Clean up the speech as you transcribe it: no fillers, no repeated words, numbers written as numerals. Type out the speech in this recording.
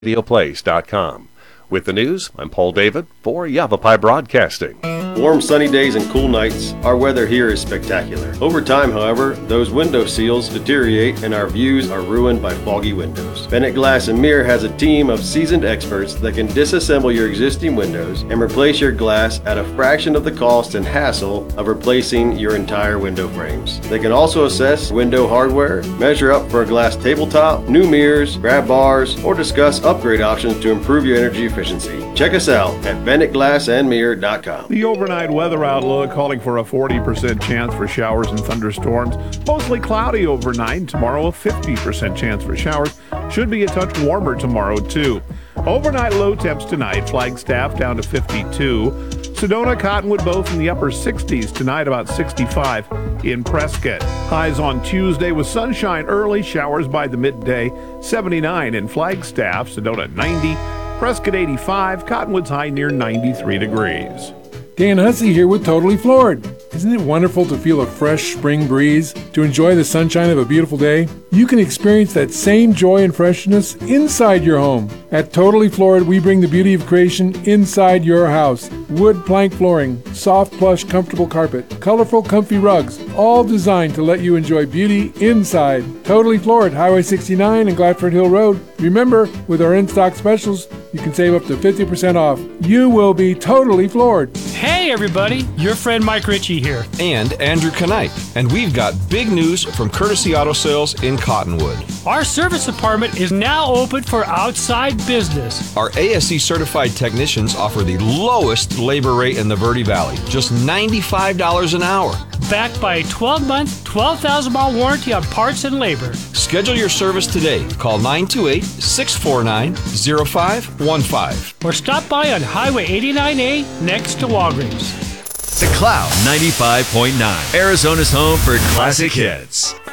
radioplace.com. With the news, I'm Paul David for Yavapai Broadcasting. Warm sunny days and cool nights, our weather here is spectacular. Over time, however, those window seals deteriorate and our views are ruined by foggy windows. Bennett Glass and Mirror has a team of seasoned experts that can disassemble your existing windows and replace your glass at a fraction of the cost and hassle of replacing your entire window frames. They can also assess window hardware, measure up for a glass tabletop, new mirrors, grab bars, or discuss upgrade options to improve your energy efficiency. Check us out at BennettGlassandMirror.com. The overnight weather outlook calling for a 40% chance for showers and thunderstorms. Mostly cloudy overnight. Tomorrow a 50% chance for showers. Should be a touch warmer tomorrow too. Overnight low temps tonight. Flagstaff down to 52. Sedona, Cottonwood both in the upper 60s tonight, about 65 in Prescott. Highs on Tuesday with sunshine early, showers by the midday, 79 in Flagstaff, Sedona 90, Prescott 85, Cottonwood's high near 93 degrees. Dan Hussey here with Totally Floored. Isn't it wonderful to feel a fresh spring breeze, to enjoy the sunshine of a beautiful day? You can experience that same joy and freshness inside your home. At Totally Floored, we bring the beauty of creation inside your house. Wood plank flooring, soft plush comfortable carpet, colorful comfy rugs, all designed to let you enjoy beauty inside. Totally Floored, Highway 69 and Gladford Hill Road. Remember, with our in-stock specials, you can save up to 50% off. You will be totally floored. Hey everybody, your friend Mike Ritchie here. And Andrew Knight. And we've got big news from Courtesy Auto Sales in Cottonwood. Our service department is now open for outside business. Our ASE certified technicians offer the lowest labor rate in the Verde Valley, just $95 an hour. Backed by a 12-month, 12,000-mile warranty on parts and labor. Schedule your service today. Call 928-649-0515. Or stop by on Highway 89A next to Walgreens. The Cloud 95.9, Arizona's home for classic hits.